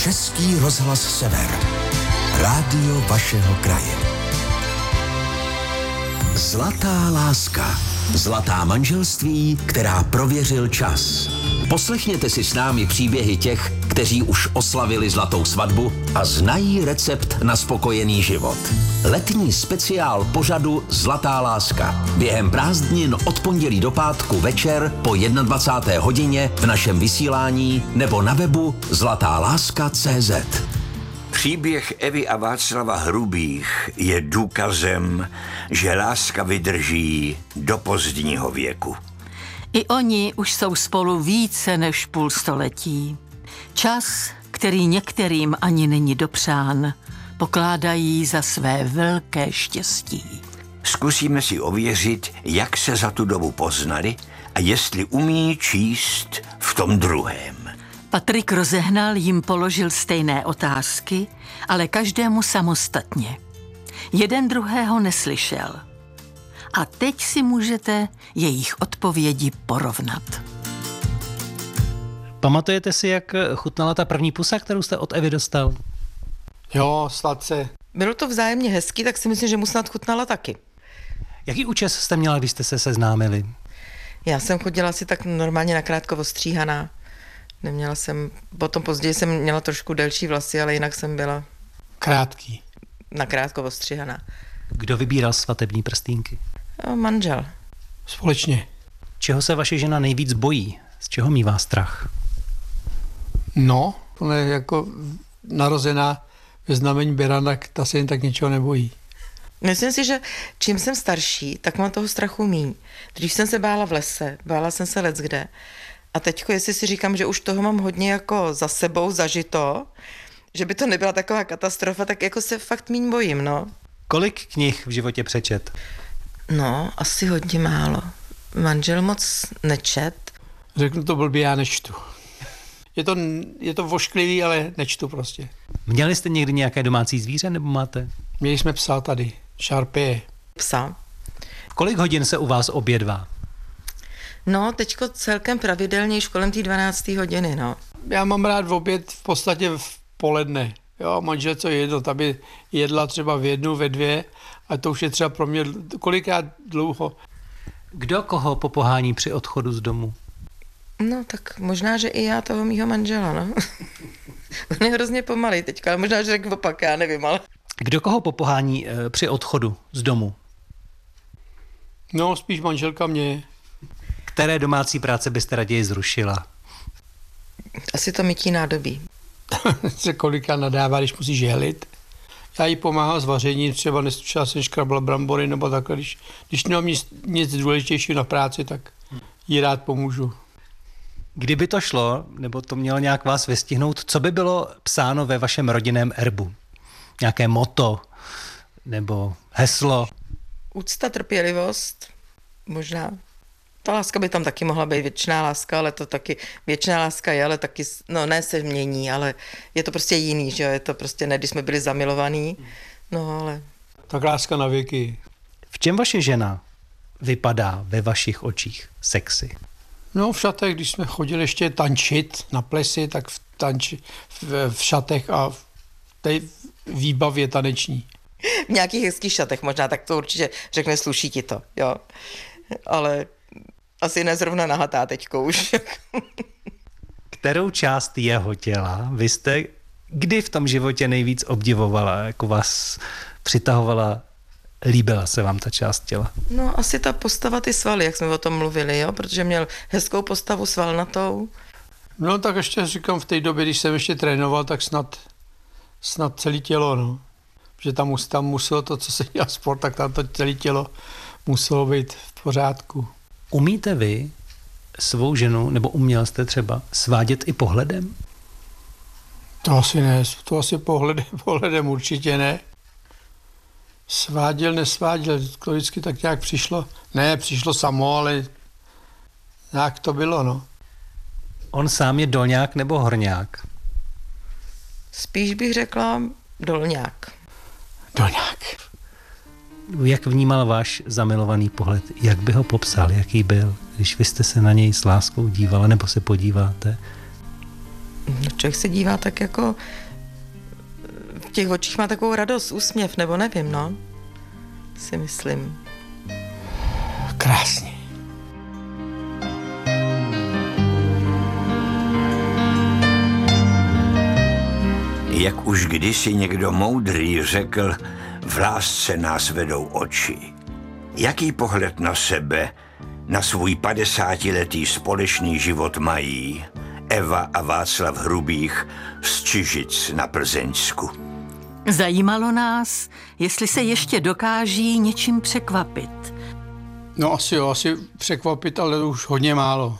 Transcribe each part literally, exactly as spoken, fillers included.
Český rozhlas Sever. Rádio vašeho kraje. Zlatá láska. Zlatá manželství, která prověřil čas. Poslechněte si s námi příběhy těch, kteří už oslavili zlatou svatbu a znají recept na spokojený život. Letní speciál pořadu Zlatá láska. Během prázdnin od pondělí do pátku večer po dvacáté jedné hodině v našem vysílání nebo na webu zlatá láska tečka cé zet. Příběh Evy a Václava Hrubých je důkazem, že láska vydrží do pozdního věku. I oni už jsou spolu více než půl století. Čas, který některým ani není dopřán, pokládají za své velké štěstí. Zkusíme si ověřit, jak se za tu dobu poznali a jestli umí číst v tom druhém. Patrik Rozehnal jim položil stejné otázky, ale každému samostatně. Jeden druhého neslyšel. A teď si můžete jejich odpovědi porovnat. Pamatujete si, jak chutnala ta první pusa, kterou jste od Evy dostal? Jo, sladce. Bylo to vzájemně hezký, tak si myslím, že mu snad chutnala taky. Jaký účes jste měla, když jste se seznámili? Já jsem chodila asi tak normálně nakrátko ostříhaná. Neměla jsem, potom později jsem měla trošku delší vlasy, ale jinak jsem byla Krátký. nakrátko ostříhaná. Kdo vybíral svatební prstýnky? A manžel. Společně. Čeho se vaše žena nejvíc bojí? Z čeho mívá strach? No, ona je jako narozená ve znamení berana, ta se jen tak něčeho nebojí. Myslím si, že čím jsem starší, tak mám toho strachu míň. Když jsem se bála v lese, bála jsem se leckde. A teďko, jestli si říkám, že už toho mám hodně jako za sebou zažito, že by to nebyla taková katastrofa, tak jako se fakt míň bojím, no. Kolik knih v životě přečet? No, asi hodně málo. Manžel moc nečet. Řeknu to blbě, já nečtu. Je to, je to vošklivý, ale nečtu prostě. Měli jste někdy nějaké domácí zvíře, nebo máte? Měli jsme psa tady, šarpie. Psa. Kolik hodin se u vás obědvá? No, teďko celkem pravidelně již kolem té dvanácté hodiny, no. Já mám rád v oběd v podstatě v poledne. Jo, manžel co jedl, aby jedla třeba v jednu, ve dvě a to už je třeba pro mě kolikrát dlouho. Kdo koho popohání při odchodu z domu? No, tak možná, že i já toho mýho manžela, no. On je hrozně pomalý teďka, ale možná, že řekl opak, já nevím, ale... Kdo koho popohání e, při odchodu z domu? No, spíš manželka mě. Které domácí práce byste raději zrušila? Asi to mytí nádobí. Se kolika nadává, když musíš jelit. Já jí pomáhám s vařením, třeba třeba jsem škrabla brambory nebo takhle, když, když nemám nic, nic důležitějšího na práci, tak jí rád pomůžu. Kdyby to šlo, nebo to mělo nějak vás vystihnout, co by bylo psáno ve vašem rodinném erbu? Nějaké motto nebo heslo? Úcta, trpělivost, možná. Ta láska by tam taky mohla být věčná láska, ale to taky, věčná láska je, ale taky, no ne se mění, ale je to prostě jiný, že jo, je to prostě ne, když jsme byli zamilovaní, no ale... Tak láska na věky. V čem vaše žena vypadá ve vašich očích sexy? No v šatech, když jsme chodili ještě tančit na plesy, tak v, tanči, v, v šatech a v té výbavě taneční. V nějakých hezkých šatech možná, tak to určitě řekne, sluší ti to, jo, ale... Asi nezrovna nahatá teďko už. Kterou část jeho těla vy jste kdy v tom životě nejvíc obdivovala, jako vás přitahovala, líbila se vám ta část těla? No asi ta postava, ty svaly, jak jsme o tom mluvili, jo, protože měl hezkou postavu svalnatou. No tak ještě říkám, v té době, když jsem ještě trénoval, tak snad, snad celé tělo, no. Že tam, tam muselo to, co se dělá sport, tak tam to celé tělo muselo být v pořádku. Umíte vy svou ženu, nebo uměl jste třeba svádět i pohledem? To asi ne, to asi pohledem, pohledem určitě ne. Sváděl, nesváděl, to vždycky tak nějak přišlo. Ne, přišlo samo, ale nějak to bylo, no. On sám je dolňák nebo horňák? Spíš bych řekla dolňák. Dolňák. Jak vnímal váš zamilovaný pohled? Jak by ho popsal? Jaký byl? Když vy jste se na něj s láskou dívala nebo se podíváte? Člověk se dívá tak jako, v těch očích má takovou radost, úsměv, nebo nevím, no, si myslím. Krásně. Jak už kdysi někdo moudrý řekl, v lásce nás vedou oči. Jaký pohled na sebe, na svůj padesátiletý společný život mají Eva a Václav Hrubých z Čižic na Plzeňsku? Zajímalo nás, jestli se ještě dokáží něčím překvapit. No asi jo, asi překvapit, ale už hodně málo.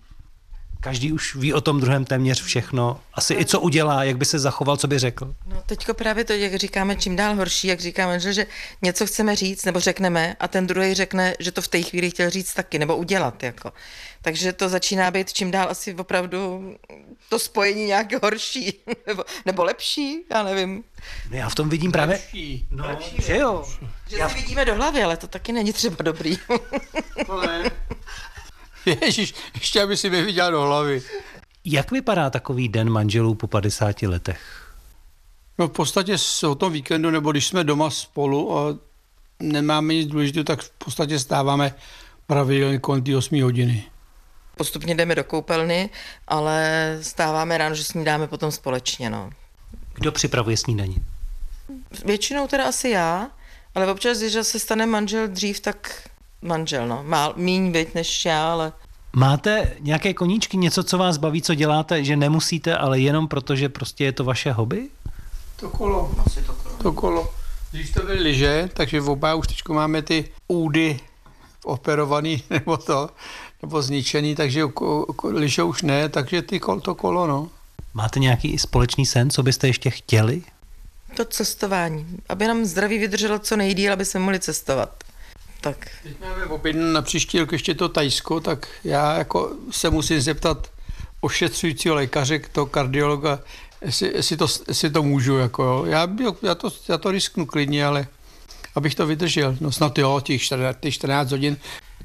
Každý už ví o tom druhém téměř všechno. Asi i co udělá, jak by se zachoval, co by řekl. No teďko právě to, jak říkáme, čím dál horší, jak říkáme, že, že něco chceme říct, nebo řekneme a ten druhý řekne, že to v té chvíli chtěl říct taky, nebo udělat, jako. Takže to začíná být čím dál asi opravdu to spojení nějak horší, nebo, nebo lepší, já nevím. No já v tom vidím právě... Lepší. No, že jo. Že já... si vidíme do hlavy, ale to taky není třeba dobrý. To ne. Ježiš, ještě aby si mi viděl do hlavy. Jak vypadá takový den manželů po padesáti letech? No v podstatě o tom víkendu, nebo když jsme doma spolu a nemáme nic důležitého, tak v podstatě stáváme pravidelně kolem té osmé hodiny. Postupně jdeme do koupelny, ale stáváme ráno, že snídáme potom společně, no. Kdo připravuje snídaní? Většinou teda asi já, ale občas, když se stane manžel dřív, tak manžel, no. Má míň být než já, ale... Máte nějaké koníčky, něco, co vás baví, co děláte, že nemusíte, ale jenom proto, že prostě je to vaše hobby? To kolo. Asi to kolo. To kolo. Když to byly lyže, takže v oba už teď máme ty údy operovaný nebo to, nebo zničený, takže lyže už ne, takže ty kol, to kolo, no. Máte nějaký společný sen, co byste ještě chtěli? To cestování, aby nám zdraví vydrželo co nejdýl, aby jsme mohli cestovat. Tak. Teď máme objednané na příští rok ještě to Tajsko, tak já jako se musím zeptat ošetřujícího lékaře, toho kardiologa, jestli, jestli, to, jestli to můžu. Jako, jo. Já, já, to, já to risknu klidně, ale abych to vydržel. No snad jo, těch čtrnáct hodin.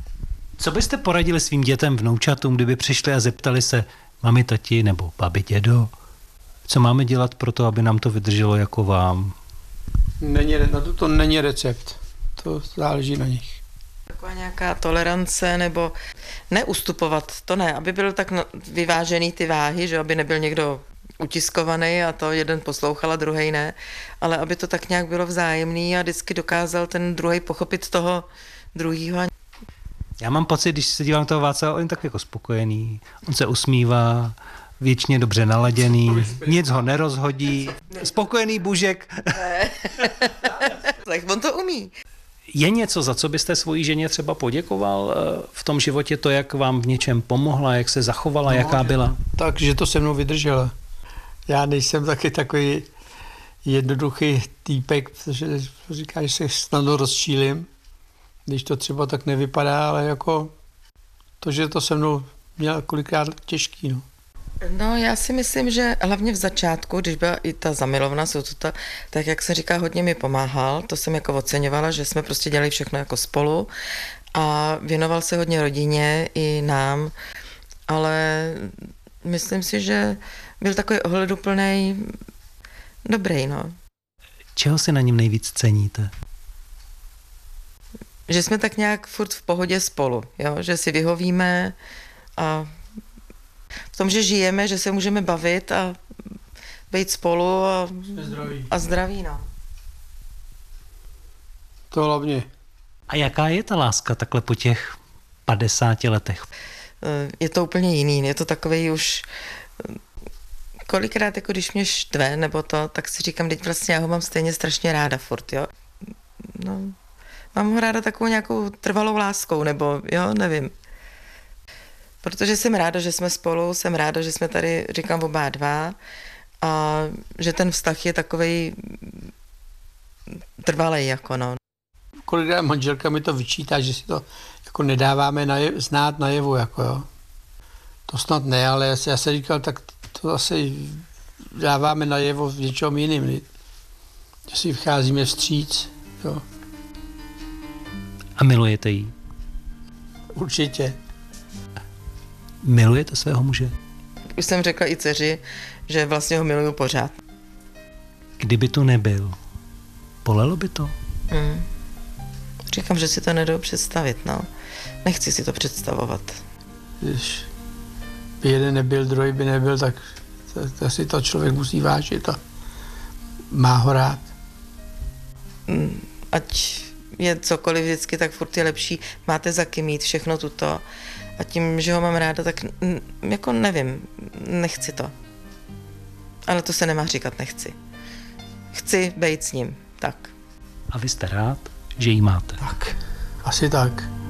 Co byste poradili svým dětem, vnoučatům, kdyby přišli a zeptali se mami, tati nebo babi, dědo, co máme dělat pro to, aby nám to vydrželo jako vám? Není, na to, to není recept. To záleží na nich. Taková nějaká tolerance nebo neustupovat, to ne, aby byl tak vyvážený ty váhy, že aby nebyl někdo utiskovaný a to jeden poslouchal a druhej ne, ale aby to tak nějak bylo vzájemný a vždycky dokázal ten druhej pochopit toho druhýho. Já mám pocit, když se dívám toho Václava, on je tak jako spokojený, on se usmívá, věčně dobře naladěný, nic ho nerozhodí, spokojený bužek. Tak on to umí. Je něco, za co byste svojí ženě třeba poděkoval v tom životě, to, jak vám v něčem pomohla, jak se zachovala, no, jaká byla? Takže to se mnou vydržela. Já nejsem taky takový jednoduchý týpek, protože říká, že se snadno rozčílim, když to třeba tak nevypadá, ale jako to, že to se mnou měla kolikrát těžký, no. No, já si myslím, že hlavně v začátku, když byla i ta zamilovna, ta, tak jak se říká, hodně mi pomáhal, to jsem jako oceňovala, že jsme prostě dělali všechno jako spolu a věnoval se hodně rodině i nám, ale myslím si, že byl takový ohleduplnej, dobrý, no. Čeho si na něm nejvíc ceníte? Že jsme tak nějak furt v pohodě spolu, jo? Že si vyhovíme a v tom, že žijeme, že se můžeme bavit a být spolu a zdraví. A zdraví, no. To hlavně. A jaká je ta láska takhle po těch padesáti letech? Je to úplně jiný, je to takový už kolikrát, jako když mě štve, nebo to, tak si říkám, teď vlastně já ho mám stejně strašně ráda furt, jo. No, mám ho ráda takovou nějakou trvalou láskou, nebo jo, nevím. Protože jsem ráda, že jsme spolu, jsem ráda, že jsme tady, říkám, oba dva a že ten vztah je takovej trvalej, jako no. Kolikrát manželka mi to vyčítá, že si to jako nedáváme naje, znát najevu, jako jo. To snad ne, ale já si, já si říkal, tak to asi dáváme najevo v něčem jiným, že si vcházíme vstříc, jo. A milujete ji? Určitě. Milujete svého muže? Už jsem řekla i dceři, že vlastně ho miluju pořád. Kdyby tu nebyl, bolelo by to? Hmm. Říkám, že si to nedou představit, no. Nechci si to představovat. Když by jeden nebyl, druhý by nebyl, tak to, to si to člověk musí vážit a má ho rád. Hmm. Ať je cokoliv vždycky, tak furt je lepší. Máte za kým mít všechno tuto. A tím, že ho mám ráda, tak jako nevím, nechci to. Ale to se nemá říkat, nechci. Chci být s ním, tak. A vy jste rád, že jí máte? Tak, asi tak.